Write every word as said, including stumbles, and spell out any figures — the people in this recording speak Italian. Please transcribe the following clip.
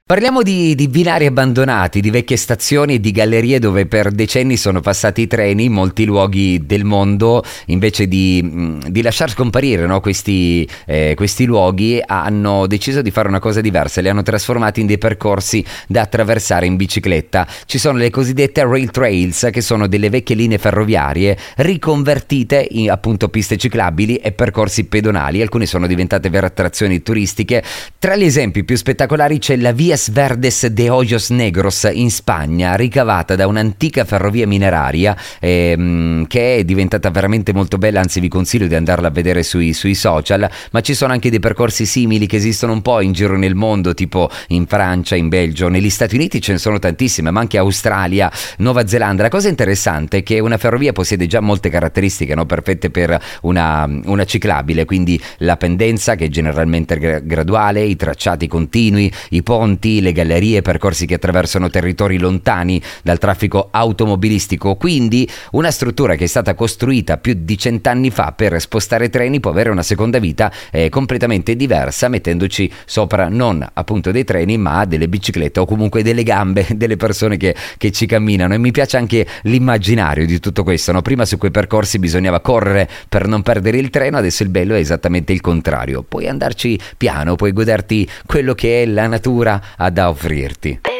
Parliamo di, di binari abbandonati, di vecchie stazioni e di gallerie dove per decenni sono passati i treni. In molti luoghi del mondo, invece di, di lasciar scomparire, no, questi, eh, questi luoghi, hanno deciso di fare una cosa diversa. Li hanno trasformati in dei percorsi da attraversare in bicicletta. Ci sono le cosiddette rail trails, che sono delle vecchie linee ferroviarie riconvertite in appunto piste ciclabili e percorsi pedonali. Alcune sono diventate vere attrazioni turistiche. Tra gli esempi più spettacolari c'è la via Verdes de Hoyos Negros in Spagna, ricavata da un'antica ferrovia mineraria ehm, che è diventata veramente molto bella. Anzi, vi consiglio di andarla a vedere sui, sui social. Ma ci sono anche dei percorsi simili che esistono un po' in giro nel mondo, tipo in Francia, in Belgio, negli Stati Uniti ce ne sono tantissime, ma anche Australia, Nuova Zelanda. La cosa interessante è che una ferrovia possiede già molte caratteristiche, no, perfette per una, una ciclabile, quindi la pendenza, che è generalmente gra- graduale, i tracciati continui, i ponti, le gallerie, percorsi che attraversano territori lontani dal traffico automobilistico. Quindi una struttura che è stata costruita più di cent'anni fa per spostare treni può avere una seconda vita eh, completamente diversa, mettendoci sopra non appunto dei treni ma delle biciclette o comunque delle gambe delle persone che, che ci camminano. E mi piace anche l'immaginario di tutto questo, no? Prima su quei percorsi bisognava correre per non perdere il treno, adesso il bello è esattamente il contrario. Puoi andarci piano, puoi goderti quello che è la natura ha da offrirti.